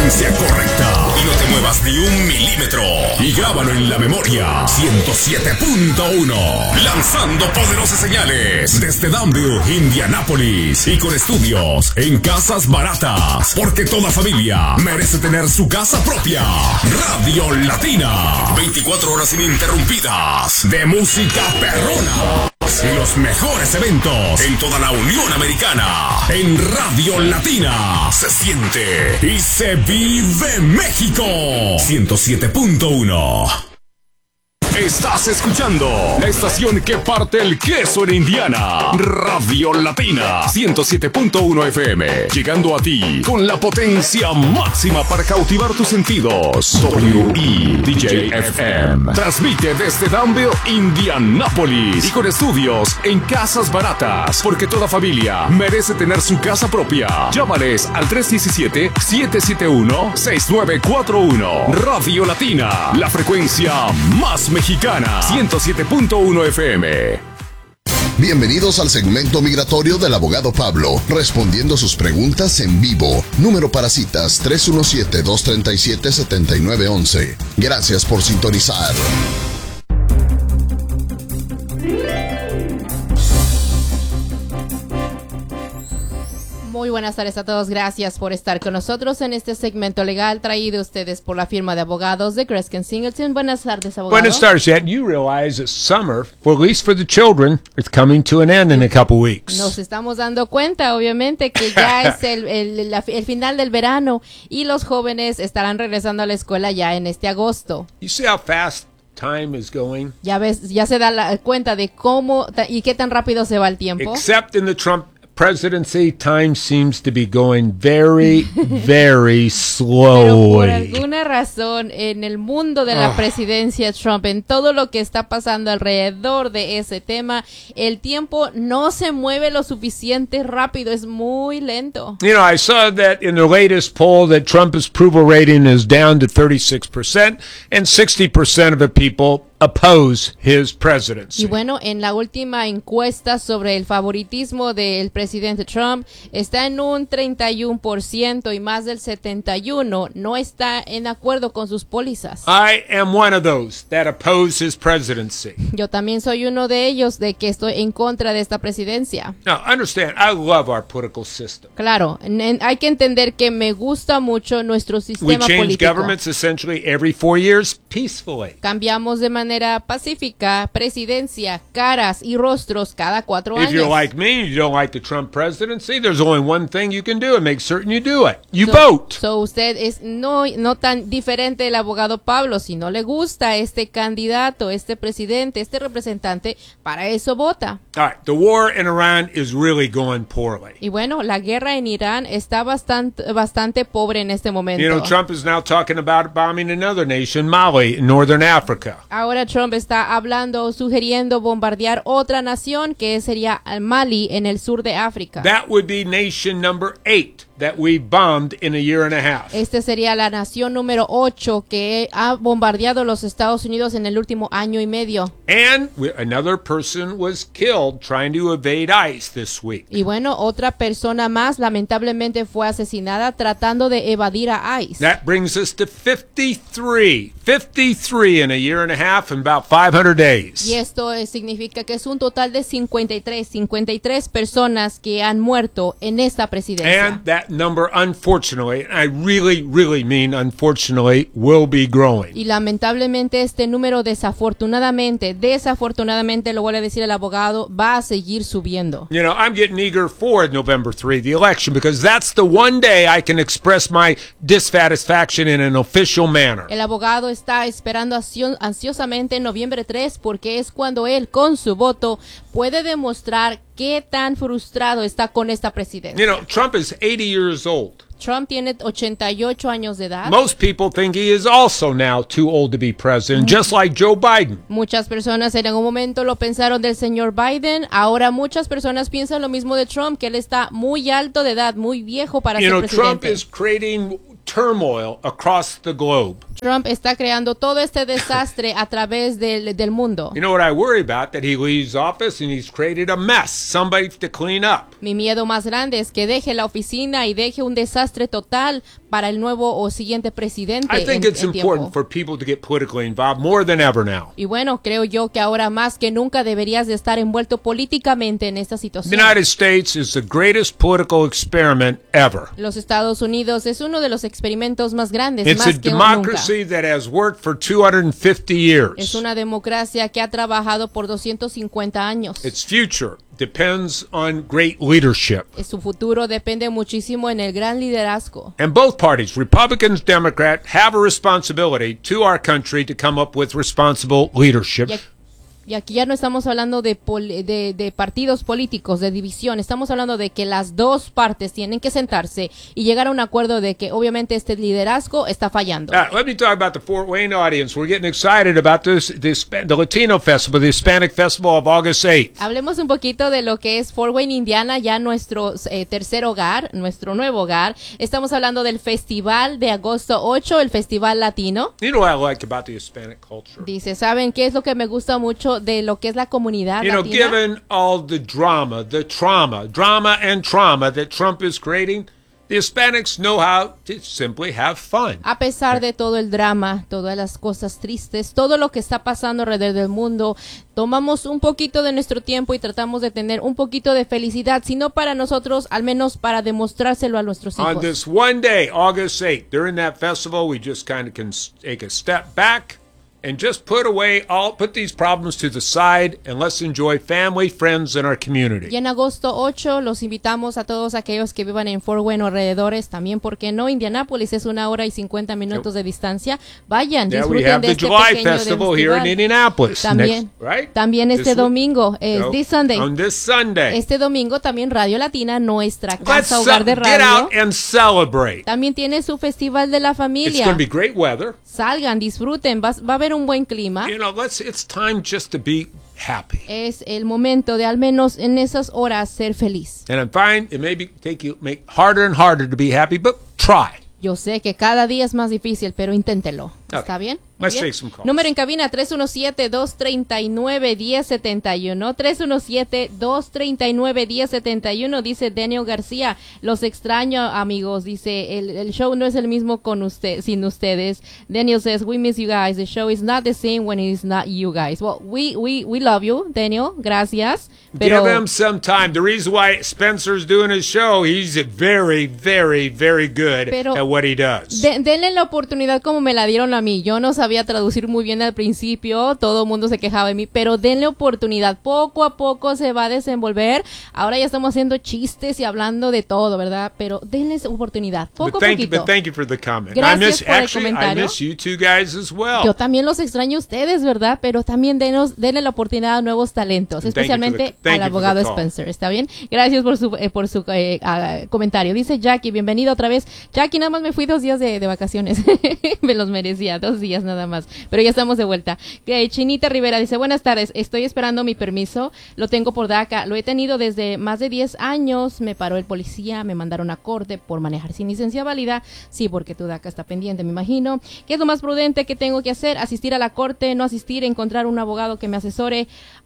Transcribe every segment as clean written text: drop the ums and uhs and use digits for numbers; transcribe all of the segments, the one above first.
frecuencia correcta. Y no te muevas ni un milímetro. Y grábalo en la memoria. 107.1. Lanzando poderosas señales desde Danville, Indianápolis. Y con estudios en Casas Baratas. Porque toda familia merece tener su casa propia. Radio Latina. 24 horas ininterrumpidas de música perrona. Y los mejores eventos en toda la Unión Americana. En Radio Latina se siente y se vive México. 107.1. Estás escuchando la estación que parte el queso en Indiana. Radio Latina 107.1 FM. Llegando a ti con la potencia máxima para cautivar tus sentidos. WEDJ-FM. Transmite desde Danville, Indianápolis. Y con estudios en Casas Baratas. Porque toda familia merece tener su casa propia. Llámales al 317-771-6941. Radio Latina. La frecuencia más mexicana. 107.1 FM. Bienvenidos al segmento migratorio del abogado Pablo, respondiendo sus preguntas en vivo. Número para citas 317-237-7911. Gracias por sintonizar. Muy buenas tardes a todos. Gracias por estar con nosotros en este segmento legal traído a ustedes por la firma de abogados de Kreskin Singleton. Buenas tardes, abogado. Buenas tardes, Ed. You realize that summer, for at least for the children, is coming to an end in a couple weeks. Nos estamos dando cuenta, obviamente, que ya es el final del verano y los jóvenes estarán regresando a la escuela ya en este agosto. You see how fast time is going? Ya ves, ya se da cuenta de cómo y qué tan rápido se va el tiempo. Except in the Trump presidency, time seems to be going very, very slowly. Pero por alguna razón, en el mundo de la presidencia Trump, en todo lo que está pasando alrededor de ese tema, el tiempo no se mueve lo suficiente rápido, es muy lento. You know, I saw that in the latest poll that Trump's approval rating is down to 36%, and 60% of the people oppose his presidency. Y bueno, en la última encuesta sobre el favoritismo del presidente Trump está en un 31% y más del 71% no está en acuerdo con sus pólizas. I am one of those that oppose his presidency. Yo también soy uno de ellos de que estoy en contra de esta presidencia. Now, understand, I love our political system. Claro, hay que entender que me gusta mucho nuestro sistema We change político. governments essentially every 4 years peacefully. Cambiamos de manera pacífica presidencia, caras y rostros cada 4 años. If you're like me, you don't like the Trump presidency, there's only one thing you can do and make certain you do it. You vote. So usted es no tan diferente del abogado Pablo. Si no le gusta este candidato, este presidente, este representante, para eso vota. All right, the war in Iran is really going poorly. Y bueno, la guerra en Irán está bastante pobre en este momento. You know, Trump is now talking about bombing another nation, Mali, in northern Africa. Ahora Trump está hablando, sugiriendo bombardear otra nación que sería Mali en el sur de África. That would be nation number 8 that we bombed in a year and a half. Este sería la nación número 8 que ha bombardeado los Estados Unidos en el último año y medio. And another person was killed trying to evade ICE this week. Y bueno, otra persona más lamentablemente fue asesinada tratando de evadir a ICE. That brings us to 53 in a year and a half and about 500 days. Y esto significa que es un total de 53 personas que han muerto en esta presidencia. And that number, unfortunately, and I really, really mean unfortunately, will be growing. Y lamentablemente este número desafortunadamente, lo voy a decir el abogado, va a seguir subiendo. You know, I'm getting eager for November 3, the election, because that's the one day I can express my dissatisfaction in an official manner. El abogado está esperando ansiosamente noviembre 3 porque es cuando él con su voto puede demostrar qué tan frustrado está con esta presidencia. You know, Trump is 80 years old. Trump tiene 88 años de edad. Most people think he is also now too old to be president, just like Joe Biden. Muchas personas en algún momento lo pensaron del señor Biden. Ahora muchas personas piensan lo mismo de Trump, que él está muy alto de edad, muy viejo para ser presidente. Trump is creating turmoil across the globe. Trump está creando todo este desastre a través del mundo. You know what I worry about? That he leaves office and he's created a mess, somebody to clean up. Mi miedo más grande es que deje la oficina y deje un desastre total para el nuevo o siguiente presidente. I think it's important for people to get politically involved more than ever now. Y bueno, creo yo que ahora más que nunca deberías de estar envuelto políticamente en esta situación. The United States is the greatest political experiment ever. Los Estados Unidos es uno de los experimentos más grandes, It's más a que nunca. democracy that has worked for 250 years. Es una democracia que ha trabajado por 250 años. Its future depends on great leadership. Su futuro depende muchísimo en el gran liderazgo. And both parties, Republicans, Democrat, have a responsibility to our country to come up with responsible leadership. Y aquí ya no estamos hablando de partidos políticos, de división. Estamos hablando de que las dos partes tienen que sentarse y llegar a un acuerdo de que obviamente este liderazgo está fallando. Let me talk about the Fort Wayne audience. We're getting excited about the Latino Festival, the Hispanic Festival of August 8th. Hablemos un poquito de lo que es Fort Wayne, Indiana, ya nuestro tercer hogar, nuestro nuevo hogar. Estamos hablando del festival de agosto 8, el Festival Latino. You know what I like about the Hispanic culture? Dice, ¿saben qué es lo que me gusta mucho de lo que es la comunidad You know, latina? given all the drama and trauma that Trump is creating, the Hispanics know how to simply have fun. A pesar de todo el drama, todas las cosas tristes, todo lo que está pasando alrededor del mundo, tomamos un poquito de nuestro tiempo y tratamos de tener un poquito de felicidad, si no para nosotros, al menos para demostrárselo a nuestros hijos. On this one day, August 8th, during that festival, we just kind of can take a step back and just put these problems to the side and let's enjoy family, friends, and our community. Y en agosto 8 los invitamos a todos aquellos que vivan en Fort Wayne o alrededores, también porque no, Indianápolis es 1 hora y 50 minutos de distancia. Vayan, Yeah, we disfruten have de the este July pequeño Festival here in festival. Indianapolis. También, Right? también este This week? domingo, No, this Sunday. On this Sunday. Este domingo también Radio Latina, nuestra Let's casa hogar de get radio, out and celebrate. también tiene su festival de la It's going familia. to be great weather. Salgan, disfruten, va a haber un buen clima. You know, it's time just to be happy. Es el momento de al menos en esas horas ser feliz. And I'm fine. It may make harder and harder to be happy, but try. Yo sé que cada día es más difícil, pero inténtelo. ¿Está Okay. bien? Let's Bien. take some calls. Número en cabina 317-239-1071. 317-239-1071. Dice Daniel García. Los extraño, amigos. Dice, el show no es el mismo sin ustedes. Daniel says, we miss you guys. The show is not the same when it is not you guys. Well, we love you, Daniel. Gracias. Pero Give him some time. The reason why Spencer's doing his show, he's very, very, very good Pero at what he does. denle la oportunidad como me la dieron a mí. Yo no sabía traducir muy bien al principio, todo el mundo se quejaba de mí, pero denle oportunidad. Poco a poco se va a desenvolver. Ahora ya estamos haciendo chistes y hablando de todo, ¿verdad? Pero denles oportunidad, poco a poquito. But thank you for the comment. Gracias por el I comentario. miss you two guys as well. Yo también los extraño a ustedes, ¿verdad? Pero también denle la oportunidad a nuevos talentos, Thank you especialmente thank al you for abogado the call. Spencer. ¿Está bien? Gracias por su comentario. Dice Jackie, bienvenido otra vez. Jackie, nada más me fui 2 días de vacaciones. Me los merecía, 2 días nada más. Pero ya estamos de vuelta. Chinita Rivera dice, buenas tardes, estoy esperando mi permiso. Lo tengo por DACA. Lo he tenido desde más de 10 años. Me paró el policía, me mandaron a corte por manejar sin licencia válida. Sí, porque tu DACA está pendiente, me imagino. ¿Qué es lo más prudente que tengo que hacer? Asistir a la corte, no asistir, encontrar un abogado que me asesore.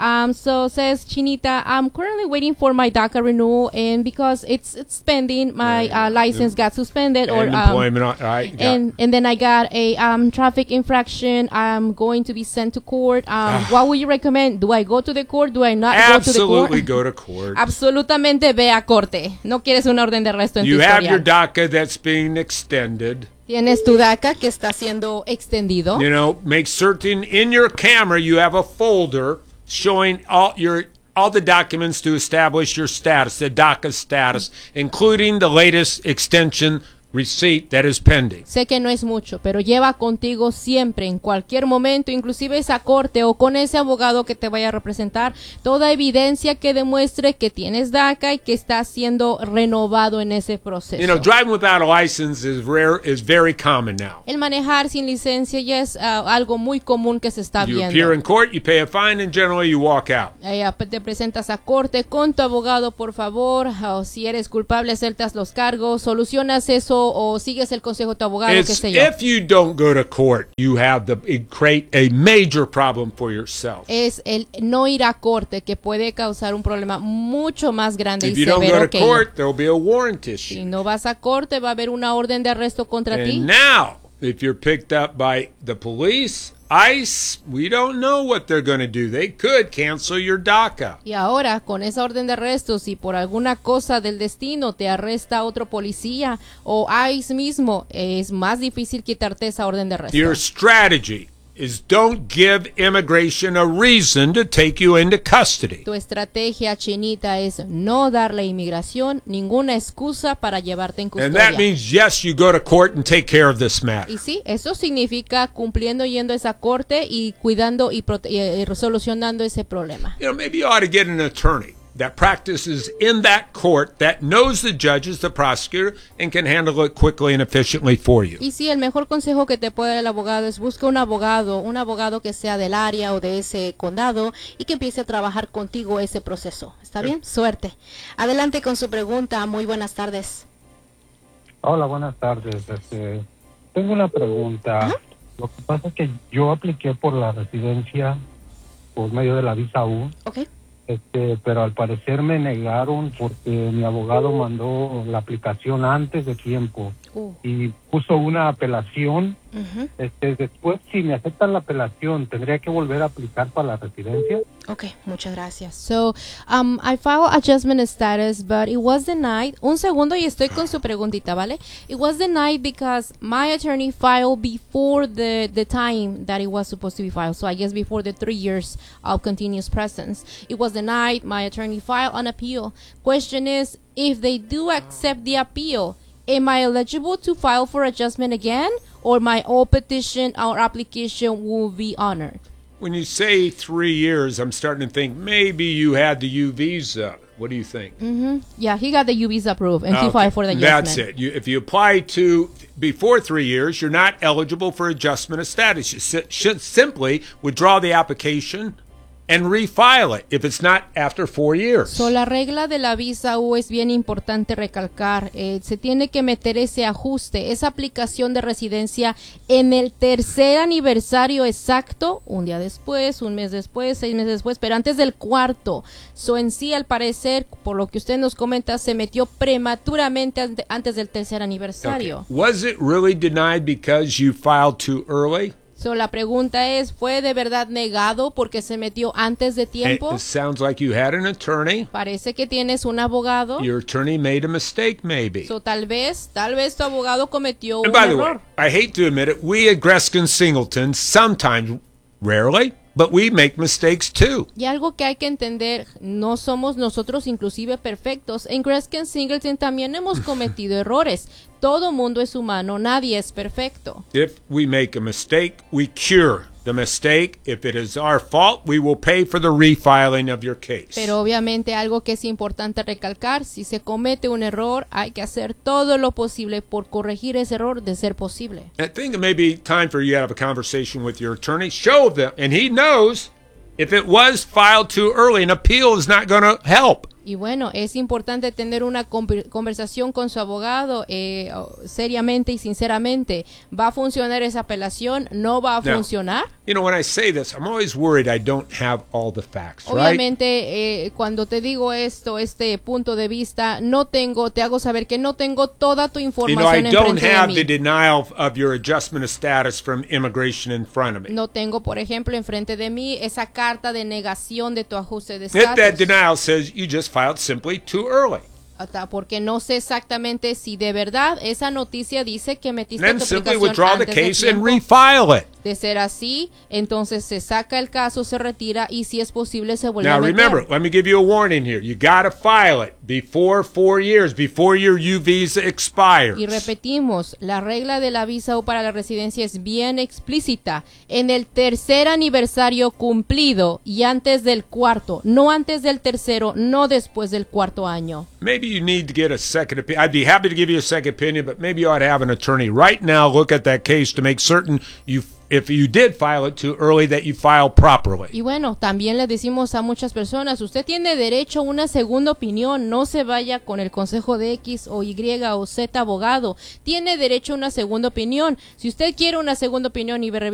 So says Chinita, I'm currently waiting for my DACA renewal, and because it's pending, my license got suspended, or employment, right? and then I got a traffic infraction. I'm going to be sent to court. What would you recommend? Do I go to the court? Do I not Absolutely go to the go court? to court. Absolutamente ve a corte. No quieres una orden de arresto en tu You have your historial. DACA that's being extended. Tienes tu DACA que está siendo extendido. You know, make certain in your camera you have a folder showing all the documents to establish your status, the DACA status, including the latest extension receipt that is pending. Sé que no es mucho, pero lleva contigo siempre, en cualquier momento, inclusive esa corte o con ese abogado que te vaya a representar, toda evidencia que demuestre que tienes DACA y que está siendo renovado en ese proceso. You know, driving without a license is very common now. El manejar sin licencia ya es algo muy común que se está You viendo. appear in court, you pay a fine, and generally you walk out. Te presentas a corte con tu abogado, por favor, o si eres culpable, aceptas los cargos, solucionas eso o sigues el consejo de tu abogado, qué It's, sé yo. if you don't go to court, you have it create a major problem for yourself. Es el no ir a corte que puede causar un problema mucho más grande If y you don't go severo to que court, there will be a warrant si issue. no vas a corte va a haber una orden de arresto contra ti. And now, if you're picked up by the police, ICE, we don't know what they're going to do. They could cancel your DACA. Y ahora, con esa orden de arresto, si por alguna cosa del destino te arresta otro policía o ICE mismo, es más difícil quitarte esa orden de arresto. Your strategy is don't give immigration a reason to take you into custody. Tu estrategia, Chinita, es no darle a inmigración ninguna excusa para llevarte en And that custodia. means, yes, you go to court and take care of this matter. Y sí, eso significa cumpliendo yendo a esa corte y cuidando y solucionando ese problema. You know, maybe you ought to get an attorney that practices in that court, that knows the judges, the prosecutor, and can handle it quickly and efficiently for you. Y sí, el mejor consejo que te puede dar el abogado es busca un abogado que sea del área o de ese condado y que empiece a trabajar contigo ese proceso. ¿Está bien? Suerte. Adelante con su pregunta. Muy buenas tardes. Hola, buenas tardes. Tengo una pregunta. Lo que pasa es que yo apliqué por la residencia por medio de la visa U, Ok. pero al parecer me negaron porque mi abogado mandó la aplicación antes de tiempo y puso una apelación. Ujú. Después, si me aceptan la apelación, ¿tendría que volver a aplicar para la residencia? Okay, muchas gracias. So, I filed adjustment status, but it was denied. Un segundo y estoy con su preguntita, ¿vale? It was denied because my attorney filed before the time that it was supposed to be filed. So I guess before the 3 years of continuous presence. It was denied. My attorney filed an appeal. Question is, if they do accept the appeal, am I eligible to file for adjustment again? Or my old petition or application will be honored? When you say 3 years, I'm starting to think maybe you had the U visa. What do you think? Yeah, he got the U visa approved and he Okay, filed for the adjustment. that's it. If you apply to before 3 years, you're not eligible for adjustment of status. You should simply withdraw the application and refile it if it's not after 4 years. So, la regla de la visa U es bien importante recalcar. Se tiene que meter ese ajuste, esa aplicación de residencia en el tercer aniversario exacto, un día después, un mes después, 6 meses después, pero antes del cuarto. So, en sí, al parecer, por lo que usted nos comenta, se metió prematuramente antes del tercer aniversario. Okay. Was it really denied because you filed too early? So, la pregunta es, ¿fue de verdad negado porque se metió antes de tiempo? It sounds like you had an attorney. Parece que tienes un abogado. Your attorney made a mistake, maybe. So, tal vez tu abogado cometió And un by the way, error. I hate to admit it, we at Greskin Singleton sometimes, rarely, but we make mistakes too. Y algo que hay que entender, no somos nosotros inclusive perfectos. En Greskin Singleton también hemos cometido errores. Todo mundo es humano, nadie es perfecto. If we make a mistake, we cure the mistake. If it is our fault, we will pay for the refiling of your case. Pero obviamente algo que es importante recalcar, si se comete un error, hay que hacer todo lo posible por corregir ese error de ser posible. I think it may be time for you to have a conversation with your attorney. Show them, and he knows if it was filed too early, an appeal is not going to help. Y bueno, es importante tener una conversación con su abogado seriamente y sinceramente. ¿Va a funcionar esa apelación? ¿No va a No. funcionar? You know, when I say this, I'm always worried I don't have all the facts, right? Obviamente, cuando te digo esto, este punto de vista, te hago saber que no tengo toda tu You información know, I don't enfrente de have the mí. denial of your adjustment of status from immigration in front of me. No tengo, por ejemplo, enfrente de mí esa carta de negación de tu ajuste de If that estatus. denial says you just filed simply too early, Porque no sé exactamente si de verdad esa noticia dice que metiste then tu simply aplicación withdraw the antes de case and tiempo. refile it. De ser así, entonces se saca el caso, se retira y si es posible se vuelve Now a meter. remember, let me give you a warning here. You got to file it before 4 years, before your U visa expires. Y repetimos, la regla de la visa U para la residencia es bien explícita. En el tercer aniversario cumplido y antes del cuarto, no antes del tercero, no después del cuarto año. Maybe you need to get a second opinion. I'd be happy to give you a second opinion, but maybe you ought to have an attorney right now look at that case to make certain if you did file it too early, that you file properly. Y bueno, también le decimos a muchas personas, usted tiene derecho a una segunda opinión, no se vaya con el consejo de X o Y o Z abogado, tiene derecho a una segunda opinión. Si usted quiere una segunda opinión y